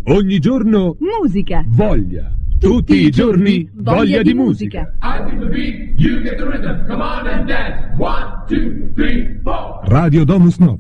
Ogni giorno musica. Voglia. Tutti i giorni voglia di musica. I feel the beat, you get the rhythm. Come on and dance. 1, 2, 3, 4. Radio Domus Nova.